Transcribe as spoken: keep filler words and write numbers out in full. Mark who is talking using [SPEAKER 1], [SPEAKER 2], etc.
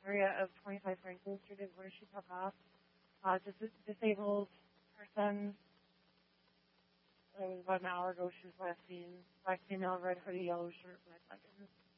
[SPEAKER 1] area of twenty-five Franklin Street is where she took off. Uh, dis- disabled person. It was about an hour ago. She was last seen. Black female, red hoodie, yellow shirt, black leggings.